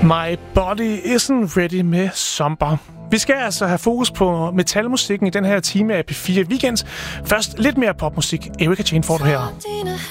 My Body Isn't Ready med Somber. Vi skal altså have fokus på metalmusikken i den her time af P4 Weekend. Først lidt mere popmusik. Erika Jane får du her.